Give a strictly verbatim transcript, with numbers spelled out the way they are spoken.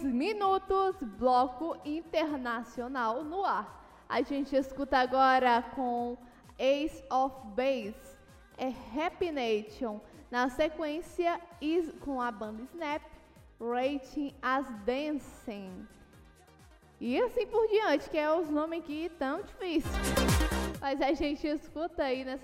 minutos, bloco internacional no ar. A gente escuta agora com Ace of Base, é Happy Nation. Na sequência, is, com a banda Snap, Rating as Dancing. E assim por diante, que é os nomes aqui tão difíceis. Mas a gente escuta aí nessa